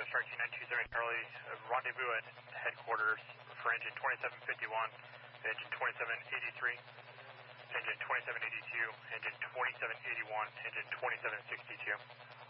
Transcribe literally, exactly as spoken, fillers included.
Strike two nine two seven Charlie, uh, rendezvous at headquarters for engine twenty-seven fifty-one, engine twenty-seven eighty-three, engine twenty-seven eighty-two, engine twenty-seven eighty-one, engine twenty-seven sixty-two.